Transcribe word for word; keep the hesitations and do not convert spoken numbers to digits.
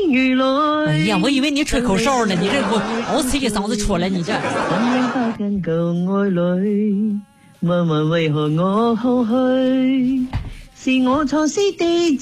哎呀，我以为你吹口哨呢，你这不嗷呲的嗓子出来，你这。 问问为何我空虚，是我错失的